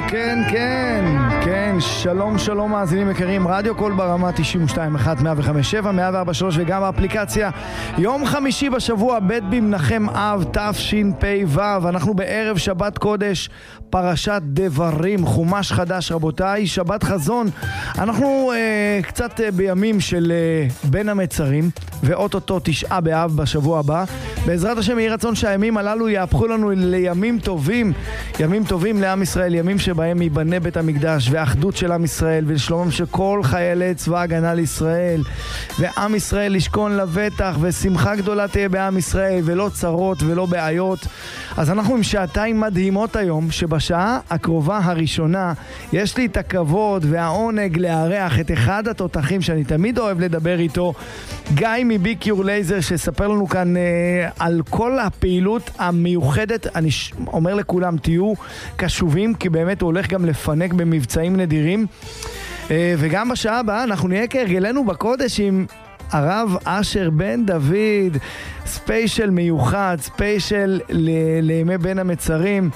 כן, כן, כן, שלום, שלום מאזינים יקרים, רדיו קול ברמה 92.1, 105.7, 104.3 וגם האפליקציה. יום חמישי בשבוע, ב' במנחם אב, תשפ"ו, אנחנו בערב שבת קודש, פרשת דברים, חומש חדש רבותיי, שבת חזון. אנחנו קצת בימים של בין המצרים, ואוטוטו 9 באב בשבוע הבא. בעזרת השם יהי רצון שהימים הללו יהפכו לנו לימים טובים, ימים טובים לעם ישראל, ימים שבהם ייבנה בית המקדש והאחדות של עם ישראל ולשלומם של כל חיילי צבא הגנה לישראל, ועם ישראל ישכון לבטח ושמחה גדולה תהיה בעם ישראל ולא צרות ולא בעיות. אז אנחנו עם שעתיים מדהימות היום, שבשעה הקרובה הראשונה יש לי את הכבוד והעונג לארח את אחד התותחים שאני תמיד אוהב לדבר איתו, גיא מביקיור לייזר, שספר לנו כאן על כל הפעילות המיוחדת. אני אומר לכולם, תהיו קשובים, כי באמת הוא הולך גם לפנק במבצעים נדירים. וגם בשעה הבאה אנחנו נהיה כהרגלנו בקודש עם הרב אשר בן דוד, ספיישל מיוחד, ספיישל לימי בין המצרים.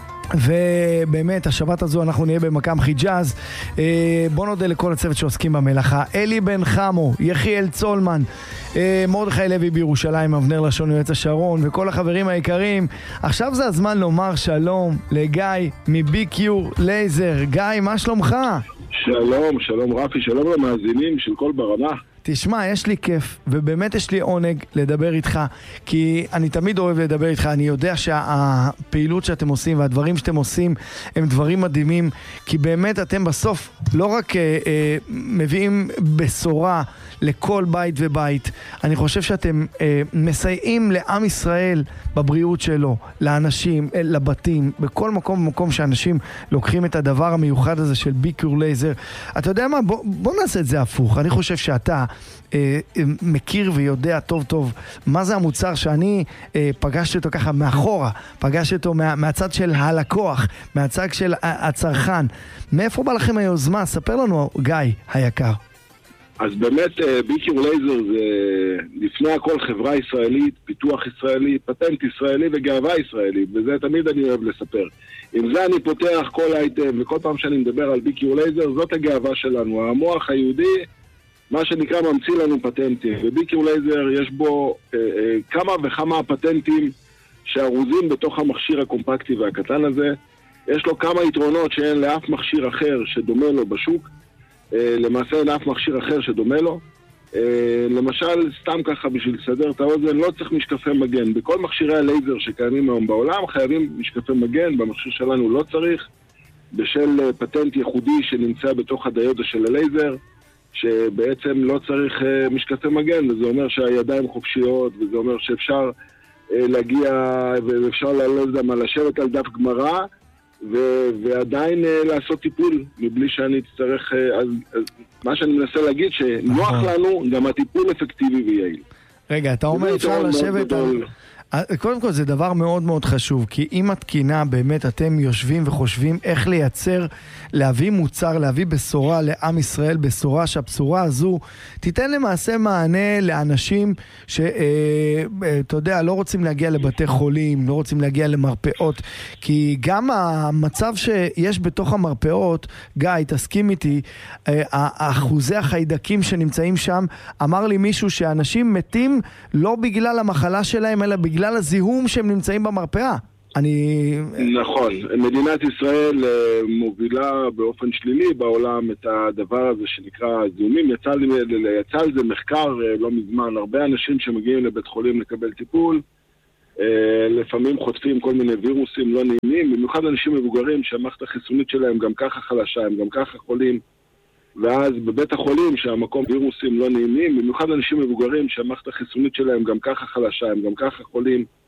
ובאמת השבת הזו אנחנו נהיה במקם חיג'אז. בוא נודה לכל הצוות שעוסקים במלאכה, אלי בן חמו, יחיאל צולמן, מרדכי לוי בירושלים, אבנר לשון יועץ השרון וכל החברים היקרים. עכשיו זה הזמן לומר שלום לגיא מביקיור לייזר. גיא, מה שלומך? שלום, שלום רפי, שלום למאזינים של קול ברמה. תשמע, יש לי כיף, ובאמת יש לי עונג לדבר איתך, כי אני תמיד אוהב לדבר איתך. אני יודע שהפעילות שאתם עושים והדברים שאתם עושים הם דברים מדהימים, כי באמת אתם בסוף לא רק מביאים בשורה לכל בית ובית, אני חושב שאתם מסייעים לעם ישראל בבריאות שלו, לאנשים, לבתים, בכל מקום ומקום שאנשים לוקחים את הדבר המיוחד הזה של ביקיור לייזר. אתה יודע מה? בוא נעשה את זה הפוך. אני חושב שאתה מכיר ויודע טוב טוב מה זה המוצר שאני פגשתי אותו ככה מאחורה, פגשתי אותו מהצד של הלקוח, מהצד של הצרכן. מאיפה בא לכם היוזמה? ספר לנו, גיא היקר. אז באמת ביקיור לייזר זה לפני הכל חברה ישראלית, פיתוח ישראלי, פטנט ישראלי וגאווה ישראלית, וזה תמיד אני אוהב לספר. עם זה אני פותח כל אייטם, וכל פעם שאני מדבר על ביקיור לייזר, זאת הגאווה שלנו. המוח היהודי, מה שנקרא, ממציא לנו פטנטים, וביקיור לייזר יש בו כמה וכמה פטנטים שארוזים בתוך המכשיר הקומפקטי והקטן הזה. יש לו כמה יתרונות שאין לאף מכשיר אחר שדומה לו בשוק, למעשה אין אף מכשיר אחר שדומה לו. למשל, סתם ככה בשביל לסדר את האוזן, לא צריך משקפי מגן. בכל מכשירי הלייזר שקיימים היום בעולם חייבים משקפי מגן, במכשיר שלנו לא צריך, בשל פטנט ייחודי שנמצא בתוך הדיודה של הלייזר, שבעצם לא צריך משקפי מגן, וזה אומר שהידיים חופשיות, וזה אומר שאפשר להגיע ואפשר לשבת על דף גמרא ועדיין לעשות טיפול מבלי שאני אצטרך. אז מה שאני מנסה להגיד שנוח לנו, גם הטיפול אפקטיבי ויעיל. רגע, אתה אומר אפשר לשבת על... קודם כל זה דבר מאוד מאוד חשוב, כי עם התקינה באמת אתם יושבים וחושבים איך לייצר, להביא מוצר, להביא בשורה לעם ישראל, בשורה שהבשורה הזו תיתן למעשה מענה לאנשים שאתה יודע, לא רוצים להגיע לבתי חולים, לא רוצים להגיע למרפאות, כי גם המצב שיש בתוך המרפאות, גיא, תסכים איתי, אחוזי החיידקים שנמצאים שם, אמר לי מישהו שאנשים מתים לא בגלל המחלה שלהם, אלא בגלל הזיהום שהם נמצאים במרפאה. נכון, מדינת ישראל מובילה באופן שלילי בעולם את הדבר הזה שנקרא זיהומים. יצא על זה מחקר לא מזמן. הרבה אנשים שמגיעים לבית חולים לקבל טיפול, לפעמים חוטפים כל מיני וירוסים לא נעימים, במיוחד אנשים מבוגרים שהמערכת החיסונית שלהם גם ככה חלשה, הם גם ככה חולים, ואז בבית החולים שהמקום וירוסים לא נעימים, במיוחד אנשים מבוגרים שהמערכת החיסונית שלהם גם ככה חלשה, הם גם ככה חולים,